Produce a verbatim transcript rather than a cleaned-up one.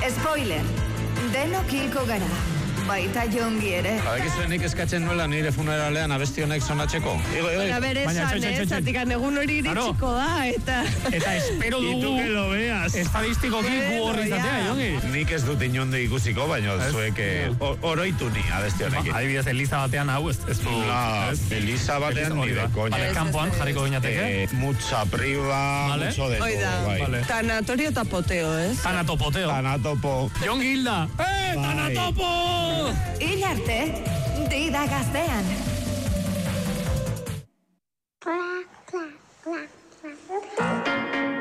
Spoiler, denok hilko gara. Baita Jongi ere. Badakizuenik eskatzen nuela nire funeralean abesti honek sonatzeko. Igo, igo. Baina bere esan, ez, zatikan egun hori iritsiko da, eta... Eta espero dugu... Itu que lo veas. Estadistikoki gu horri zatea, Jongi. Nik ez dut inondo ikusiko, baina zuek oroitu ni abesti honekin. Adibidez, Eliza batean hau, ez du... Eliza batean ni de coña. Vale, kanpoan jarriko gineateke. Mucha priva, mucho de todo. Tanatorio eta poteo, ez? Tanatopoteo. Tanatopo. Jongi Hilda. Eh, Tanatopo! Hil arte, dida gaztean.